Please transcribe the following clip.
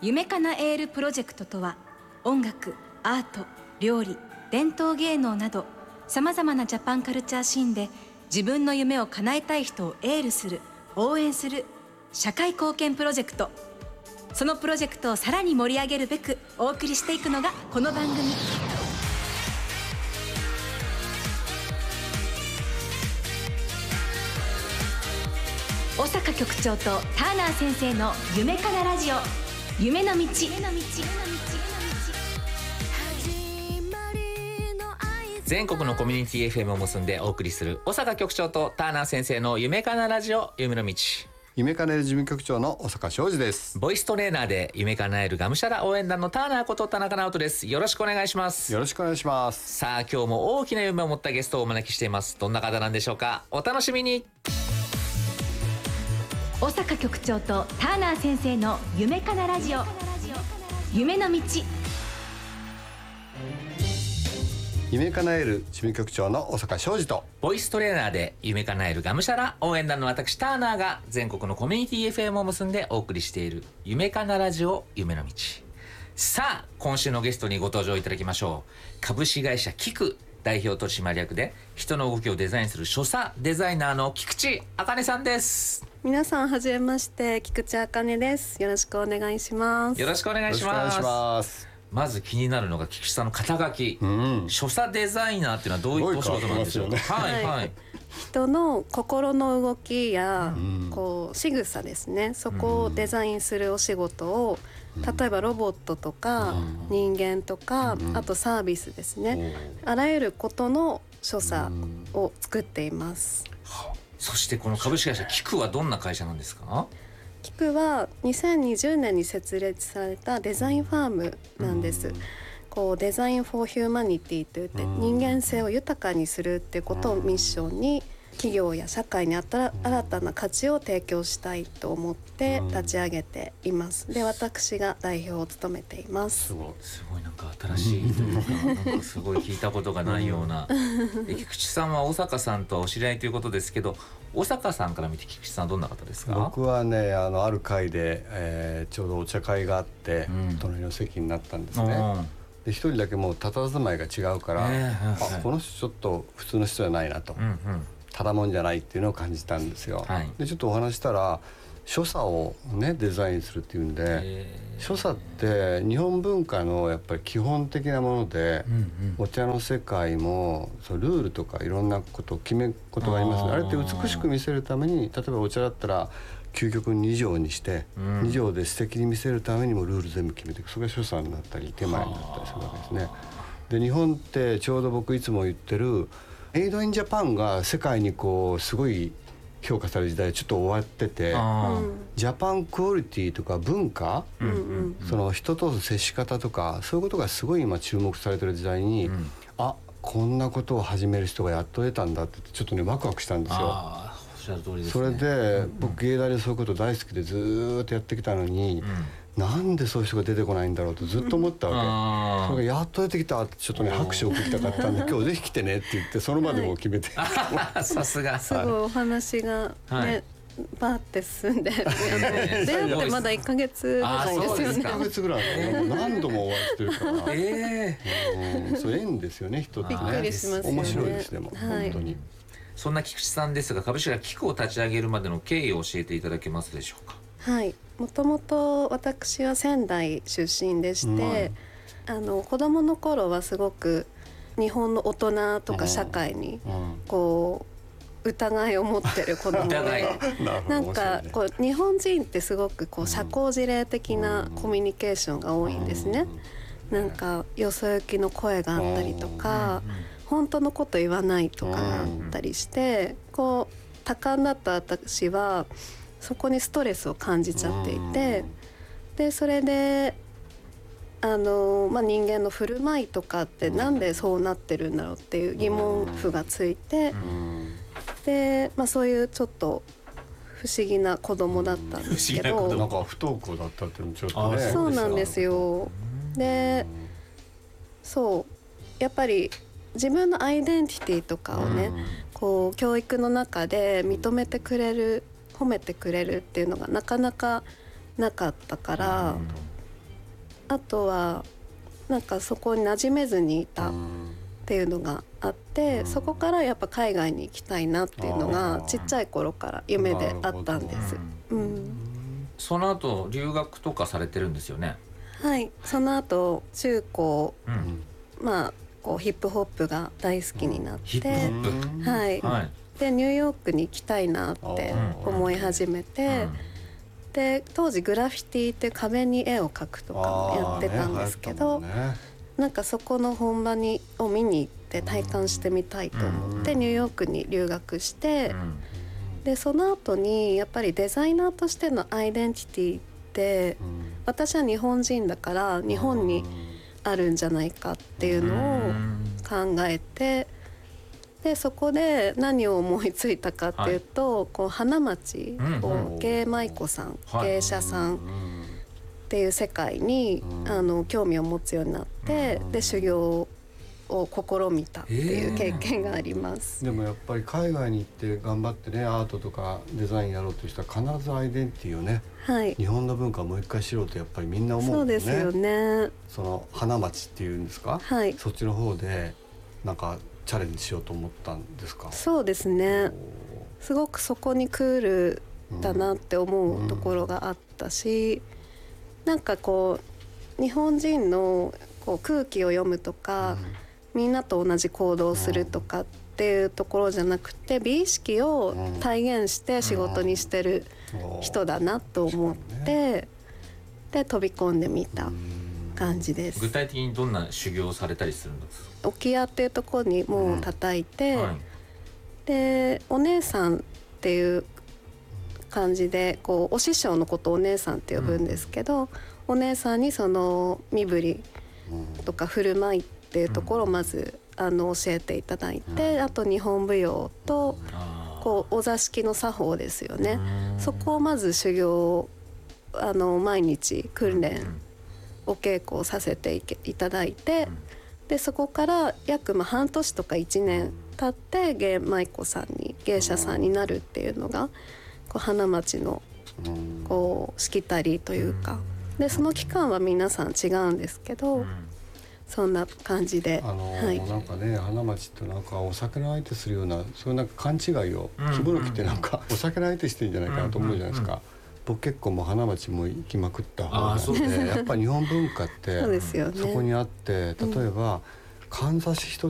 夢かなえるプロジェクトとは、音楽、アート、料理、伝統芸能などさまざまなジャパンカルチャーシーンで自分の夢を叶えたい人をエールする、応援する社会貢献プロジェクト。そのプロジェクトをさらに盛り上げるべくお送りしていくのがこの番組。小坂局長とターナー先生の夢かなラジオ、夢の道。 全国のコミュニティ FM を結んでお送りする小坂局長とターナー先生の夢かなラジオ、夢の道。 夢かなえる事務局長の小坂昌司です。 ボイストレーナーで夢かなえるがむしゃら応援団のターナーこと田中直人です。よろしくお願いします。 よろしくお願いします。 さあ、今日も大きな夢を持ったゲストをお招きしています。どんな方なんでしょうか。お楽しみに。 小坂局長とターナー先生の夢かなラジオ、夢の道。 夢かなえる事務局長の小坂昌司と、 ボイストレーナーで夢かなえるがむしゃら応援団の私ターナーが全国のコミュニティ FM を結んでお送りしている夢かなラジオ、夢の道。さあ、今週のゲストにご登場いただきましょう。株式会社キク代表取締役で人の動きをデザインする所作デザイナーの菊池茜さんです。 皆さんはじめまして、菊池茜です。よろしくお願いします。 よろしくお願いします。まず気になるのが菊池さんの肩書き、所作デザイナーっていうのはどういうお仕事なんでしょうか。 人の心の動きや、こう仕草ですね、そこをデザインするお仕事を、例えばロボットとか、人間とか、あとサービスですね、あらゆることの所作を作っています。 そしてこの株式会社キクはどんな会社なんですか。 キクは2020年に設立されたデザインファームなんです。こうデザインフォーヒューマニティといって、人間性を豊かにするっていうことをミッションに、企業や社会に新たな価値を提供したいと思って立ち上げています。で、私が代表を務めています。 すごいなんか新しいというか、なんかすごい聞いたことがないような。菊池さんは小坂さんとはお知り合いということですけど、小坂さんから見て菊池さんはどんな方ですか。 僕はね、ある会で、ちょうどお茶会があって、隣の席になったんですね。で、一人だけもう佇まいが違うから、この人ちょっと普通の人じゃないなと、ただもんじゃないっていうのを感じたんですよ。で、ちょっとお話したら、所作をねデザインするっていうんで、所作って日本文化のやっぱり基本的なもので、お茶の世界もそうルールとかいろんなこと決め事がありますね。あれって美しく見せるために、例えばお茶だったら究極2錠にして、2錠で素敵に見せるためにもルール全部決めていく。それが所作になったり手前になったりするわけですね。で、日本ってちょうど僕いつも言ってるメイドインジャパンが世界にこうすごい評価される時代ちょっと終わってて、ジャパンクオリティとか文化、その人との接し方とかそういうことがすごい今注目されてる時代に、あ、こんなことを始める人がやっと出たんだってちょっとねワクワクしたんですよ。それで僕芸大でそういうこと大好きでずっとやってきたのに、なんでそういう人が出てこないんだろうとずっと思ったわけ。それがやっと出てきたってちょっとね拍手を送りたかったんで、今日ぜひ来てねって言ってその場でもう決めて、 さすがすごいお話がね、バーって進んで、出会ってまだ1ヶ月ぐらいですよね。 1ヶ月ぐらい何度もお会いしてるから、そう縁ですよね、人ってね。 びっくりしますよね。 面白いです。でも本当にそんな菊池さんですが、株式会社キクを立ち上げるまでの経緯を教えていただけますでしょうか。 はい、もともと私は仙台出身でして、子供の頃はすごく日本の大人とか社会にこう疑いを持ってる子供でなんかこう日本人ってすごくこう社交辞令的なコミュニケーションが多いんですね。なんかよそ行きの声があったりとか、本当のこと言わないとかあったりして、こう多感だった私はそこにストレスを感じちゃっていて、でそれで人間の振る舞いとかってなんでそうなってるんだろうっていう疑問符がついて、で、そういうちょっと不思議な子供だったんですけど、 なんか不登校だったっていうのちょっとね。 そうなんですよ。で、そうやっぱり自分のアイデンティティとかをね、こう教育の中で認めてくれる、褒めてくれるっていうのがなかなかなかったから、 あとはなんかそこに馴染めずにいたっていうのがあって、そこからやっぱ海外に行きたいなっていうのがちっちゃい頃から夢であったんです。 その後留学とかされてるんですよね。 はい、その後中高、まあこうヒップホップが大好きになって、 ヒップホップ、 はい、 はい、 でニューヨークに行きたいなって思い始めて、で当時グラフィティって壁に絵を描くとかもやってたんですけど、なんかそこの本場を見に行って体感してみたいと思ってニューヨークに留学して、でその後にやっぱりデザイナーとしてのアイデンティティって私は日本人だから日本にあるんじゃないかっていうのを考えて、でそこで何を思いついたかっていうと、こう花街を芸舞妓さん、芸者さんっていう世界に興味を持つようになって、で修行を試みたっていう経験があります。 でもやっぱり海外に行って頑張ってね、アートとかデザインやろうとしたら必ずアイデンティティをね、はい、日本の文化をもう一回知ろうとやっぱりみんな思うんですね。そうですよね。その花街っていうんですか、はい、そっちの方でなんかチャレンジしようと思ったんですか？ そうですね、すごくそこにクールだなって思うところがあったし、なんかこう日本人のこう空気を読むとか、みんなと同じ行動をするとかっていうところじゃなくて、美意識を体現して仕事にしてる人だなと思って、で飛び込んでみた感じです。 具体的にどんな修行をされたりするんですか？ 置屋っていうところに門を叩いて、でお姉さんっていう感じでこうお師匠のことをお姉さんって呼ぶんですけど、お姉さんにその身振りとか振る舞いっていうところをまず教えていただいて、あと日本舞踊とこうお座敷の作法ですよね、そこをまず修行毎日訓練お稽古をさせていただいて、でそこから約半年とか1年経って芸舞妓さんに芸者さんになるっていうのがこう花街のこうしきたりというかで、その期間は皆さん違うんですけど、そんな感じで、はい、 なんかね花街ってなんかお酒の相手するようなそういうなんか勘違いを着物着ってなんかお酒の相手してるんじゃないかなと思うじゃないですか。僕結構もう花街も行きまくった方なんで、やっぱ日本文化って そこにあって、例えばかんざし一